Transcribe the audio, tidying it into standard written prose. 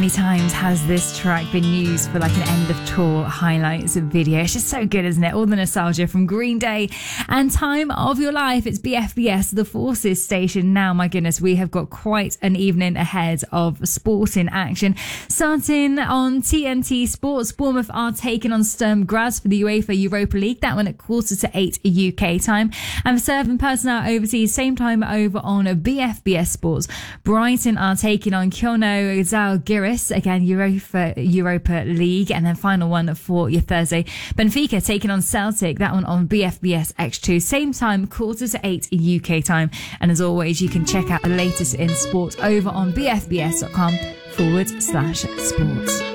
many times has this track been used for like an end of tour highlights video? It's just so good, isn't it? All the nostalgia from Green Day and Time of Your Life. It's BFBS, the Forces station. Now, my goodness, we have got quite an evening ahead of sporting action. Starting on TNT Sports, Bournemouth are taking on Sturm Graz for the UEFA Europa League. That one at 7:45 UK time. And for serving personnel overseas, same time over on BFBS Sports. Brighton are taking on Kyono Zalgiris, again Europa League. And then final one for your Thursday, Benfica taking on Celtic. That one on BFBS X2, same time 7:45 UK time. And as always, you can check out the latest in sport over on bfbs.com/sports.